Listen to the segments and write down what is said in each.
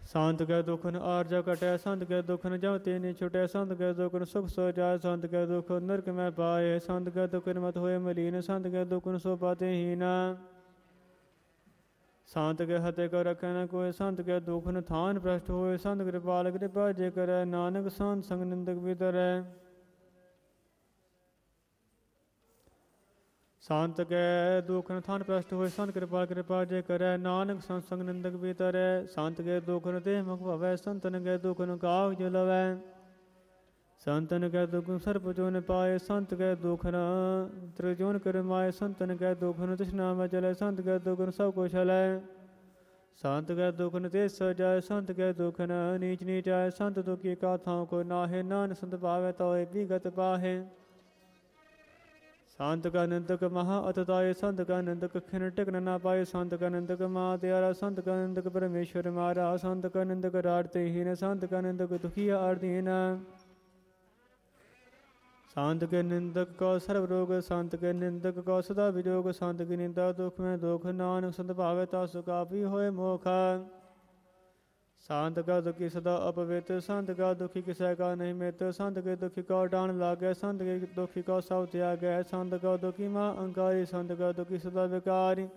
ਸੰਤ ਕੈ ਦੁਖ ਨ ਆਰਜਾ ਕਟੈ, ਸੰਤ ਕੈ ਦੁਖ ਨ ਜਮ ਤੇ ਨੀ ਛੁਟੈ, ਸੰਤ ਕੈ ਦੁਖ ਨ ਸੁਖ ਸੋ ਜਾਇ, ਸੰਤ ਕੈ ਦੁਖ ਨਰਕ ਮੈਂ ਪਾਏ, ਸੰਤ ਕੈ ਦੁਖ ਨ ਮਤ ਹੋਏ ਮਲੀਨ, ਸੰਤ ਕੈ ਦੁਖ ਨ ਸੋ ਪਾਤੇ ਹੀਨ। ਸੰਤ ਕੈ ਹਤੇ ਕੋ ਰਖੈ ਨ ਕੋਇ, ਸੰਤ ਕੈ ਦੁਖ ਨ ਥਾਨ ਭ੍ਰਸ਼ਟ ਹੋਏ, ਸੰਤ ਕਿਰਪਾਲ ਕਿਰਪਾ ਜੇ ਕਰੈ, ਨਾਨਕ ਸੰਤ ਸੰਗ ਨਿੰਦਕ ਵਿਤਰੈ। ਸੰਤ ਕੈ ਦੁਖ ਨ ਥਾਨ ਭ੍ਰਸ਼ਟ ਹੋਏ, ਸੰਤ ਕਿਰਪਾਲ ਕਿਰਪਾ ਜੇ ਕਰੈ, ਨਾਨਕ ਸੰਤ ਸੰਗ ਨਿੰਦਕ ਵਿਤਰੈ। ਸੰਤ ਕੈ ਦੁਖ ਨ ਦੇਹ ਮੁਖ ਭਵੈ, ਸੰਤਨ ਕੈ ਦੁਖ ਨ ਕਾਗਜ ਲਵੈ, ਸੰਤਨ ਕੈ ਦੁਖ ਸਰਪ ਜੋ ਨ ਪਾਏ, ਸੰਤ ਕੈ ਦੁਖ ਨ ਤ੍ਰਿਜੋਨ ਕਰਮਾਏ, ਸੰਤਨ ਕੈ ਦੁਖ ਨ ਤ੍ਰਿਸ਼ਨਾ ਮੈ ਚਲੈ, ਸੰਤ ਕੈ ਦੁਖ ਨ ਸਭ ਕੁਛ ਹਲੈ, ਸੰਤ ਕੈ ਦੁਖ ਨ ਤੇ ਸਜਾਏ, ਸੰਤ ਕੈ ਦੁਖ ਨ ਨੀਚ ਨੀਚ ਆਏ, ਸੰਤ ਦੁਖੀ ਕਾ ਥਾਂ ਕੋ ਨਾਹੇ, ਨਾਨਕ ਸੰਤ ਭਾਵੈ ਤੋਏ ਵਿਗਤ ਪਾਹੇ। ਸੰਤ ਕਾ ਨਿੰਦਕ ਮਹਾ ਅਤਿ, ਸੰਤ ਕਾ ਨਿੰਦਕ ਖਿਨ ਟਿਕਨ ਨਾ ਪਾਏ, ਸੰਤ ਕਾ ਨਿੰਦਕ ਮਾ ਤਿਆਰਾ, ਸੰਤ ਕਾ ਨਿੰਦਕ ਪਰਮੇਸ਼ਵਰ ਮਾਰਾ, ਸੰਤ ਕਾ ਨਿੰਦਕ ਰਾੜ ਤੇ ਹੀਨ, ਸੰਤ ਕਾ ਨਿੰਦਕ ਦੁਖੀਆ ਅਰਦੀਨ। ਸੰਤ ਕੇ ਨਿੰਦਕ ਕੋ ਸਰਬ ਰੋਗ, ਸੰਤ ਕੇ ਨਿੰਦਕ ਕੋ ਸਦਾ ਵਿਜੋਗ, ਸੰਤ ਕੀ ਨਿੰਦਾ ਦੁਖ ਮੈਂ ਦੁਖ, ਨਾਨਕ ਸੰਤ ਭਾਵੇ ਤਾ ਸੁਖ ਆਪੀ ਹੋਏ ਮੋਖ। ਸੰਤ ਕਾ ਦੁਖੀ ਸਦਾ ਅਪਵਿੱਤ, ਸੰਤ ਕਾ ਦੁਖੀ ਕਿਸੈ ਕਾ ਨਹੀਂ ਮਿਤ, ਸੰਤ ਕੇ ਦੁਖੀ ਕੋ ਡਾਣ ਲਾਗੈ, ਸੰਤ ਕੇ ਦੁਖੀ ਕੋ ਸਭ ਤਿਆਗੈ, ਸੰਤ ਕਾ ਦੁਖੀ ਮਾ ਅੰਕਾਰੀ, ਸੰਤ ਕਾ ਦੁਖੀ ਸਦਾ ਵਿਕਾਰੀ।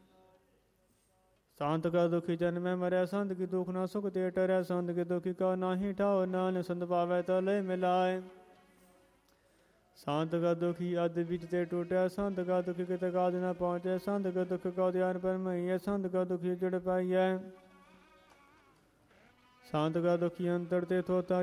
ਸੰਤ ਕਾ ਦੁਖੀ ਜਨਮੈ ਮਰੈ, ਸੰਤ ਕੀ ਦੁਖ ਨਾ ਸੁਖ ਤੇ ਟਰੈ, ਸੰਤ ਕੇ ਦੁਖੀ ਕਾ ਨਾਹੀ ਠਾਉ, ਨਾਨਕ ਸੰਤ ਭਾਵੈ ਤਾ ਲੈ ਮਿਲਾਏ। ਸੰਤ ਕਾ ਦੁਖੀ ਅਦ ਵਿੱਚ ਤੇ ਟੁੱਟਿਆ, ਸੰਤ ਕਾ ਦੁਖੀ ਕਿਤੇ ਕਾਜ ਨਾ ਪਹੁੰਚੈ, ਸੰਤ ਕਾ ਦੁਖ ਕੋ ਧਿਆਨ ਪਰਮਈਐ, ਸੰਤ ਕਾ ਦੁਖੀ ਜੁੜ ਪਾਈਐ। ਸੰਤ ਕਾ ਦੁਖੀ ਅੰਤਰ ਤੇ ਥੋਤਾ